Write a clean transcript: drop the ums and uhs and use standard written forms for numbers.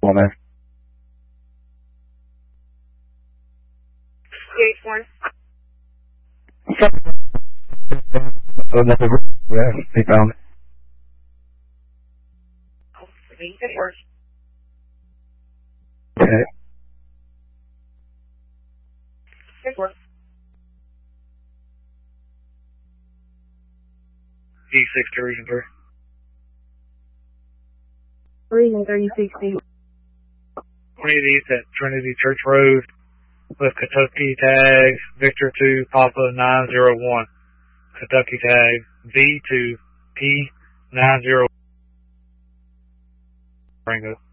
man. Yeah, he found it. Okay. E6 to Region 3. Region 360. 28 East at Trinity Church Road with Kentucky tag Victor 2 Papa 901. Kentucky tag V2 P 90 Ringo.